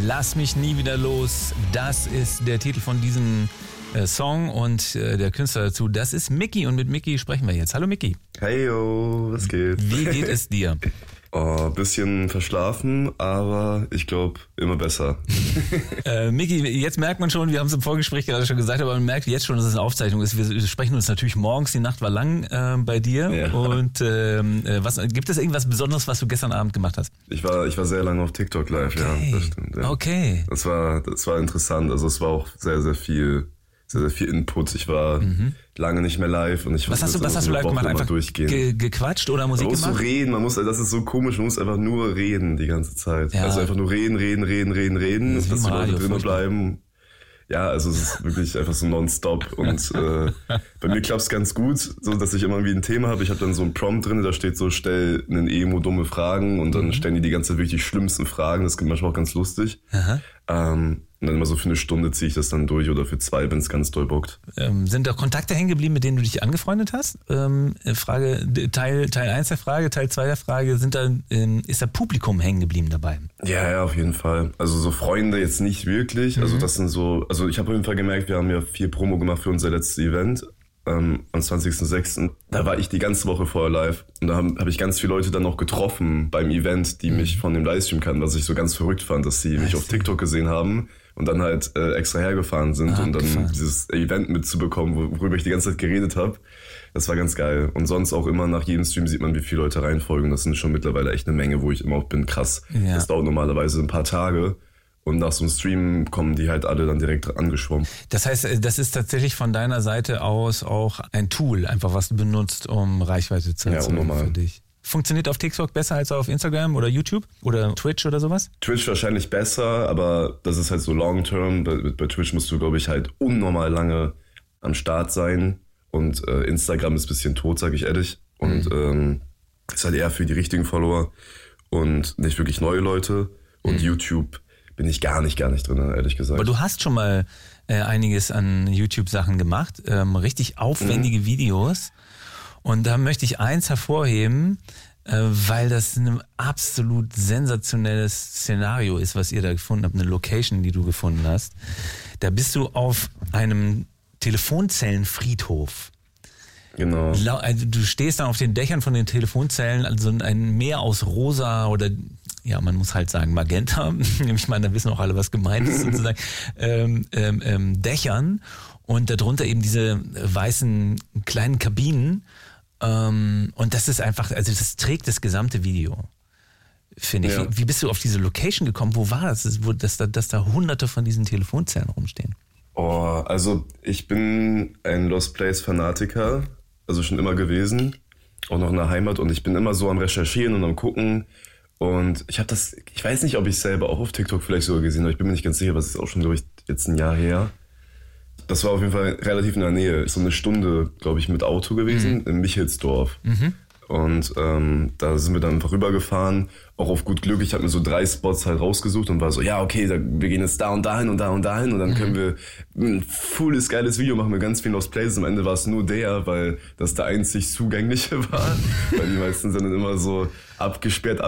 Lass mich nie wieder los. Das ist der Titel von diesem Song und der Künstler dazu, das ist Micky und mit Micky sprechen wir jetzt. Hallo Micky. Hey yo, was geht? Wie geht es dir? Oh, bisschen verschlafen, aber ich glaube immer besser. Micky, jetzt merkt man schon, wir haben es im Vorgespräch gerade schon gesagt, aber man merkt jetzt schon, dass es eine Aufzeichnung ist. Wir sprechen uns natürlich morgens, die Nacht war lang bei dir. Ja. Und gibt es irgendwas Besonderes, was du gestern Abend gemacht hast? Ich war sehr lange auf TikTok live, okay. Ja, das stimmt. Ja. Okay. Das war interessant, also es war auch sehr viel Input. Ich war lange nicht mehr live und ich was hast du live gemacht? Einfach gequatscht oder Musik gemacht? Man muss so reden, das ist so komisch, man muss einfach nur reden die ganze Zeit. Ja. Also einfach nur reden, dass die Leute drinnen bleiben. Ja, also es ist wirklich einfach so nonstop und bei mir klappt es ganz gut, so dass ich immer irgendwie ein Thema habe. Ich habe dann so ein Prompt drin, da steht so, stell einen Emo dumme Fragen und dann stellen die ganze Zeit wirklich die schlimmsten Fragen, das geht manchmal auch ganz lustig. Und dann immer so für eine Stunde ziehe ich das dann durch oder für 2, wenn es ganz doll bockt. Sind da Kontakte hängen geblieben, mit denen du dich angefreundet hast? Frage, Teil 1 der Frage, Teil 2 der Frage, ist da Publikum hängen geblieben dabei? Ja, auf jeden Fall. Also so Freunde jetzt nicht wirklich. Also das sind also ich habe auf jeden Fall gemerkt, wir haben ja viel Promo gemacht für unser letztes Event. Am 20.06. Da war ich die ganze Woche vorher live und da hab ich ganz viele Leute dann noch getroffen beim Event, die mich von dem Livestream kannten, was ich so ganz verrückt fand, dass sie mich auf TikTok gesehen haben und dann halt extra hergefahren sind und dann dieses Event mitzubekommen, worüber ich die ganze Zeit geredet habe. Das war ganz geil. Und sonst auch immer nach jedem Stream sieht man, wie viele Leute reinfolgen. Das sind schon mittlerweile echt eine Menge, wo ich immer auch bin, krass. Ja. Das dauert normalerweise ein paar Tage. Und nach so einem Stream kommen die halt alle dann direkt angeschwommen. Das heißt, das ist tatsächlich von deiner Seite aus auch ein Tool, einfach was du benutzt, um Reichweite zu erzeugen für dich. Funktioniert auf TikTok besser als auf Instagram oder YouTube oder Twitch oder sowas? Twitch wahrscheinlich besser, aber das ist halt so long-term. Bei Twitch musst du, glaube ich, halt unnormal lange am Start sein. Und Instagram ist ein bisschen tot, sage ich ehrlich. Und ist halt eher für die richtigen Follower und nicht wirklich neue Leute. Und YouTube bin ich gar nicht drin, ehrlich gesagt. Aber du hast schon mal einiges an YouTube-Sachen gemacht, richtig aufwendige Videos. Und da möchte ich eins hervorheben, weil das ein absolut sensationelles Szenario ist, was ihr da gefunden habt, eine Location, die du gefunden hast. Da bist du auf einem Telefonzellenfriedhof. Genau. Also du stehst dann auf den Dächern von den Telefonzellen, also ein Meer aus rosa oder ja, man muss halt sagen Magenta, ich meine, da wissen auch alle, was gemeint ist sozusagen, Dächern und darunter eben diese weißen kleinen Kabinen und das ist einfach, also das trägt das gesamte Video, finde ich. Ja. Wie bist du auf diese Location gekommen? Wo war das, dass da hunderte von diesen Telefonzellen rumstehen? Oh, also ich bin ein Lost Place Fanatiker, also schon immer gewesen, auch noch in der Heimat und ich bin immer so am Recherchieren und am Gucken und ich weiß nicht, ob ich selber auch auf TikTok vielleicht sogar gesehen habe, ich bin mir nicht ganz sicher, was ist auch schon, glaube ich, jetzt ein Jahr her. Das war auf jeden Fall relativ in der Nähe, so eine Stunde, glaube ich, mit Auto gewesen, in Michelsdorf. Und da sind wir dann einfach rübergefahren, auch auf gut Glück. Ich habe mir so 3 Spots halt rausgesucht und war so, ja okay, wir gehen jetzt da und dahin und da und dahin und dann können wir ein cooles, geiles Video machen mit ganz vielen Lost Places. Am Ende war es nur weil das der einzig zugängliche war, weil die meisten sind dann immer so abgesperrt,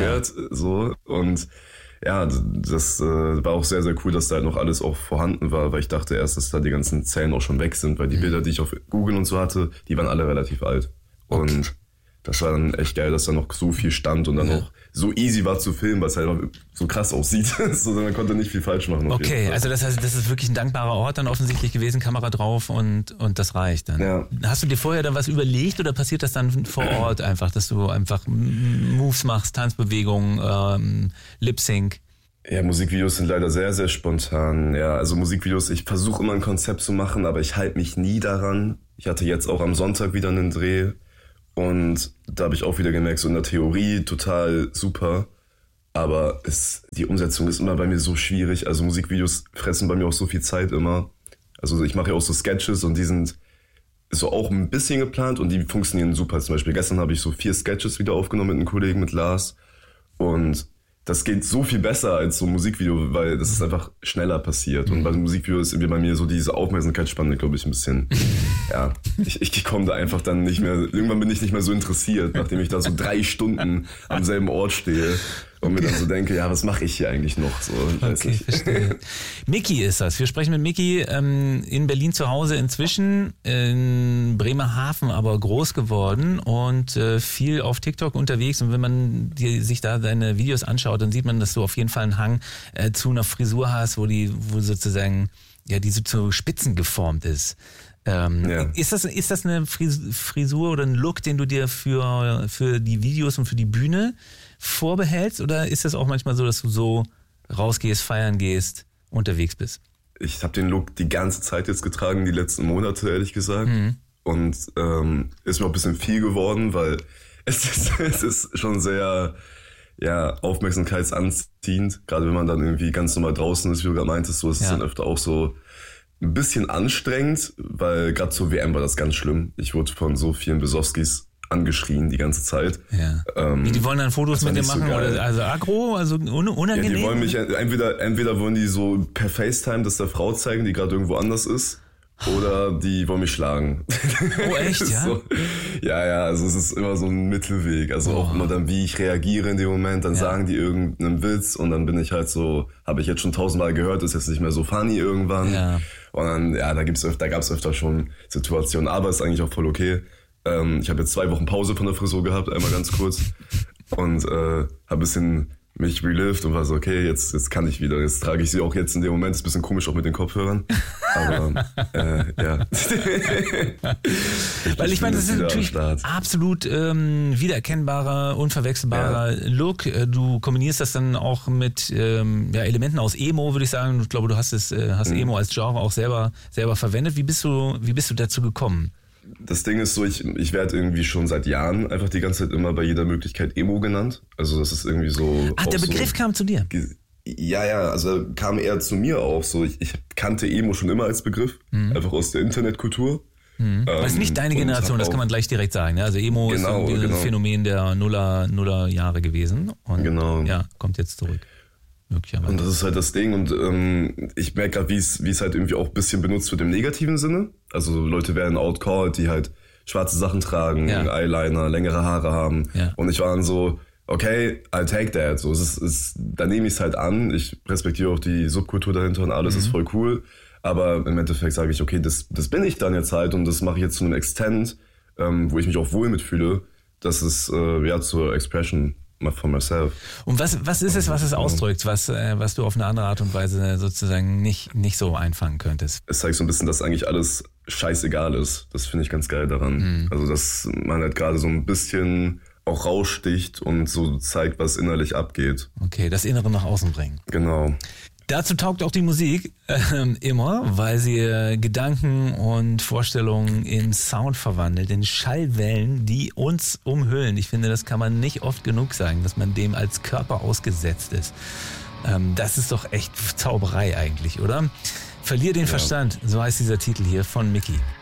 so und ja, das war auch sehr, sehr cool, dass da halt noch alles auch vorhanden war, weil ich dachte erst, dass da die ganzen Zellen auch schon weg sind, weil die Bilder, die ich auf Google und so hatte, die waren alle relativ alt. Und das war dann echt geil, dass da noch so viel stand und dann auch so easy war zu filmen, weil es halt so krass aussieht. So, man konnte nicht viel falsch machen. Okay, also das heißt, das ist wirklich ein dankbarer Ort dann offensichtlich gewesen, Kamera drauf und das reicht dann. Ja. Hast du dir vorher dann was überlegt oder passiert das dann vor Ort einfach, dass du einfach Moves machst, Tanzbewegungen, Lip-Sync? Ja, Musikvideos sind leider sehr, sehr spontan. Ja, also Musikvideos, ich versuche immer ein Konzept zu machen, aber ich halte mich nie daran. Ich hatte jetzt auch am Sonntag wieder einen Dreh. Und da habe ich auch wieder gemerkt, so in der Theorie total super, aber die Umsetzung ist immer bei mir so schwierig. Also Musikvideos fressen bei mir auch so viel Zeit immer. Also ich mache ja auch so Sketches und die sind so auch ein bisschen geplant und die funktionieren super. Zum Beispiel gestern habe ich so 4 Sketches wieder aufgenommen mit einem Kollegen, mit Lars. Und das geht so viel besser als so ein Musikvideo, weil das ist einfach schneller passiert. Und bei einem Musikvideo ist irgendwie bei mir so diese Aufmerksamkeitsspanne, glaube ich, ein bisschen, ja, ich komme da einfach dann nicht mehr, irgendwann bin ich nicht mehr so interessiert, nachdem ich da so 3 Stunden am selben Ort stehe Und mir dann so denke, ja, was mache ich hier eigentlich noch? So, ich weiß nicht. Verstehe. Micky ist das. Wir sprechen mit Micky in Berlin zu Hause inzwischen, in Bremerhaven aber groß geworden und viel auf TikTok unterwegs. Und wenn man sich da deine Videos anschaut, dann sieht man, dass du auf jeden Fall einen Hang zu einer Frisur hast, wo sozusagen, ja, die so zu Spitzen geformt ist. Ist das eine Frisur oder ein Look, den du dir für die Videos und für die Bühne vorbehältst? Oder ist das auch manchmal so, dass du so rausgehst, feiern gehst, unterwegs bist? Ich habe den Look die ganze Zeit jetzt getragen, die letzten Monate, ehrlich gesagt. Und ist mir auch ein bisschen viel geworden, weil es ist schon sehr aufmerksamkeitsanziehend. Gerade wenn man dann irgendwie ganz normal draußen ist, wie du gerade meintest, so ist es dann öfter auch so ein bisschen anstrengend, weil gerade zur WM war das ganz schlimm. Ich wurde von so vielen Besowskis angeschrien die ganze Zeit. Ja. Die wollen dann Fotos mit dir machen, so oder also aggro, also unangenehm? Ja, die wollen mich entweder wollen die so per FaceTime das der Frau zeigen, die gerade irgendwo anders ist, oder die wollen mich schlagen. Oh, echt, ja? So, ja, also es ist immer so ein Mittelweg. Also auch immer dann, wie ich reagiere in dem Moment, dann sagen die irgendeinen Witz und dann bin ich halt so, habe ich jetzt schon 1000-mal gehört, ist jetzt nicht mehr so funny irgendwann. Ja. Und dann, da gab's öfter schon Situationen, aber ist eigentlich auch voll okay. Ich habe jetzt 2 Wochen Pause von der Frisur gehabt, einmal ganz kurz. Und habe ein bisschen mich relived und war so, okay, jetzt kann ich wieder. Jetzt trage ich sie auch jetzt in dem Moment. Ist ein bisschen komisch auch mit den Kopfhörern. Aber ja. Weil ich meine, das ist natürlich absolut wiedererkennbarer, unverwechselbarer Look. Du kombinierst das dann auch mit Elementen aus Emo, würde ich sagen. Ich glaube, du hast Emo als Genre auch selber verwendet. Wie bist du dazu gekommen? Das Ding ist so, ich werde irgendwie schon seit Jahren einfach die ganze Zeit immer bei jeder Möglichkeit Emo genannt. Also das ist irgendwie so... Ach, der Begriff kam zu dir? Ja, also kam eher zu mir auch so. Ich kannte Emo schon immer als Begriff, einfach aus der Internetkultur. Das ist nicht deine Generation, das kann man gleich direkt sagen. Also Emo ist ein Phänomen der Nuller Jahre gewesen und kommt jetzt zurück. Und das ist halt das Ding und ich merke gerade, wie es halt irgendwie auch ein bisschen benutzt wird im negativen Sinne. Also Leute werden outcalled, die halt schwarze Sachen tragen, Eyeliner, längere Haare haben. Ja. Und ich war dann so, okay, I'll take that. So, da nehme ich es halt an. Ich respektiere auch die Subkultur dahinter und alles ist voll cool. Aber im Endeffekt sage ich, okay, das bin ich dann jetzt halt und das mache ich jetzt zu einem Extent, wo ich mich auch wohl mitfühle. Das ist zur Expression for myself. Und was ist es, was es ausdrückt, was du auf eine andere Art und Weise sozusagen nicht so einfangen könntest? Es zeigt so ein bisschen, dass eigentlich alles scheißegal ist. Das finde ich ganz geil daran. Also, dass man halt gerade so ein bisschen auch raussticht und so zeigt, was innerlich abgeht. Okay, das Innere nach außen bringen. Genau. Dazu taugt auch die Musik immer, weil sie Gedanken und Vorstellungen in Sound verwandelt, in Schallwellen, die uns umhüllen. Ich finde, das kann man nicht oft genug sagen, dass man dem als Körper ausgesetzt ist. Das ist doch echt Zauberei eigentlich, oder? Verlier den Verstand, so heißt dieser Titel hier von Micky.